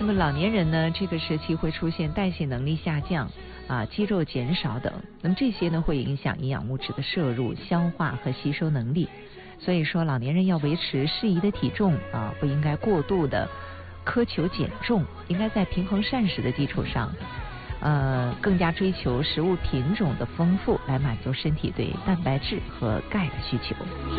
么老年人呢，这个时期会出现代谢能力下降肌肉减少等，那么这些呢会影响营养物质的摄入、消化和吸收能力。所以说老年人要维持适宜的体重不应该过度的苛求减重，应该在平衡膳食的基础上更加追求食物品种的丰富，来满足身体对蛋白质和钙的需求。